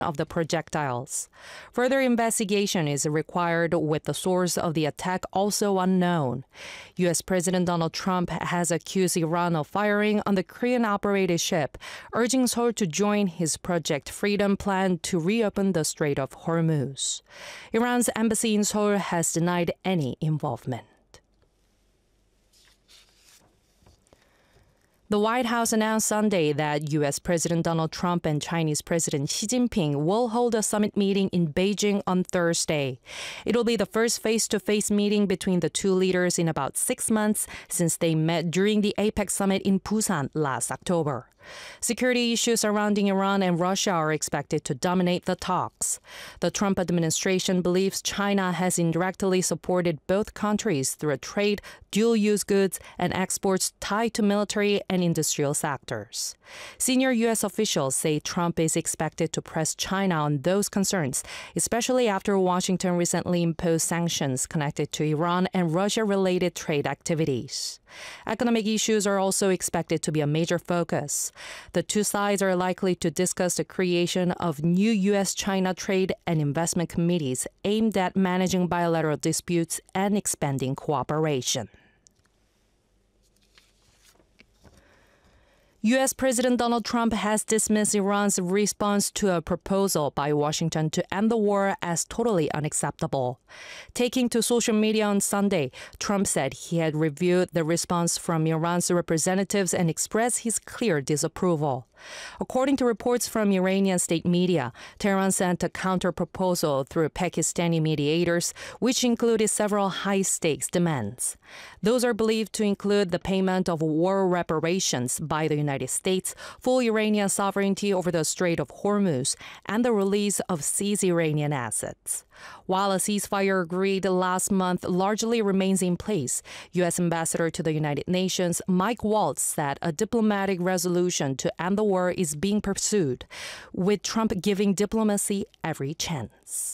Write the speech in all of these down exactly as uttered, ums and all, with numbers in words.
of the projectiles. Further investigation is required with the source of the attack also unknown. U S. President Donald Trump has accused Iran of firing on the Korean-operated ship, urging Seoul to join his Project Freedom plan to reopen the Strait of Hormuz. Iran's embassy in Seoul has denied any involvement. The White House announced Sunday that U S. President Donald Trump and Chinese President Xi Jinping will hold a summit meeting in Beijing on Thursday. It will be the first face-to-face meeting between the two leaders in about six months since they met during the APEC summit in Busan last October. Security issues surrounding Iran and Russia are expected to dominate the talks. The Trump administration believes China has indirectly supported both countries through trade, dual-use goods, and exports tied to military and industrial sectors. Senior U S officials say Trump is expected to press China on those concerns, especially after Washington recently imposed sanctions connected to Iran and Russia-related trade activities. Economic issues are also expected to be a major focus. The two sides are likely to discuss the creation of new U S China trade and investment committees aimed at managing bilateral disputes and expanding cooperation. U S. President Donald Trump has dismissed Iran's response to a proposal by Washington to end the war as totally unacceptable. Taking to social media on Sunday, Trump said he had reviewed the response from Iran's representatives and expressed his clear disapproval. According to reports from Iranian state media, Tehran sent a counter-proposal through Pakistani mediators, which included several high-stakes demands. Those are believed to include the payment of war reparations by the United States, full Iranian sovereignty over the Strait of Hormuz, and the release of seized Iranian assets. While a ceasefire agreed last month largely remains in place, U S. Ambassador to the United Nations Mike Waltz said a diplomatic resolution to end the war is being pursued, with Trump giving diplomacy every chance.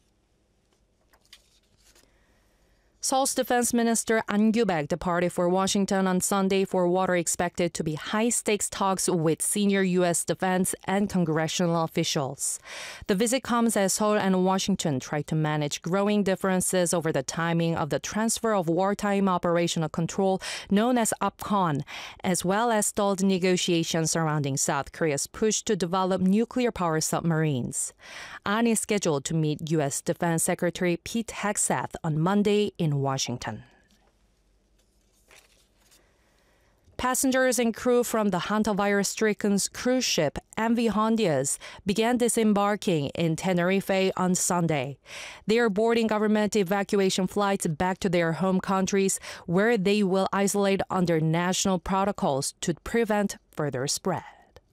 Seoul's Defense Minister An Kyu-baek departed for Washington on Sunday for what are expected to be high-stakes talks with senior U S defense and congressional officials. The visit comes as Seoul and Washington try to manage growing differences over the timing of the transfer of wartime operational control known as OPCON, as well as stalled negotiations surrounding South Korea's push to develop nuclear power submarines. An is scheduled to meet U S. Defense Secretary Pete Hegseth on Monday in Washington. Passengers and crew from the hantavirus-stricken cruise ship M V Hondias began disembarking in Tenerife on Sunday. They are boarding government evacuation flights back to their home countries, where they will isolate under national protocols to prevent further spread.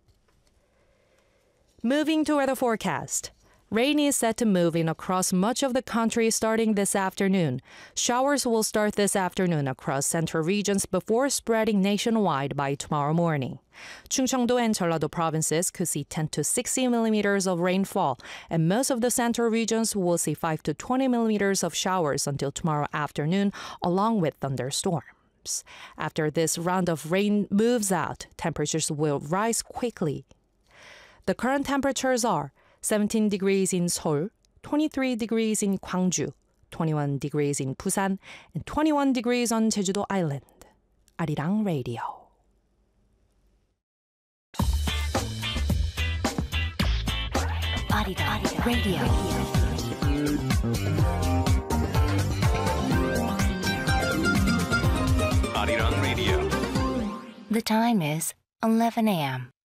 Moving to weather forecast. Rain is set to move in across much of the country starting this afternoon. Showers will start this afternoon across central regions before spreading nationwide by tomorrow morning. Chungcheongdo and Jeollado provinces could see ten to sixty millimeters of rainfall, and most of the central regions will see five to twenty millimeters of showers until tomorrow afternoon, along with thunderstorms. After this round of rain moves out, temperatures will rise quickly. The current temperatures are seventeen degrees in Seoul, twenty-three degrees in Gwangju, twenty-one degrees in Busan, and twenty-one degrees on Jeju-do Island. Arirang Radio. Arirang Radio. Arirang Radio. The time is eleven a m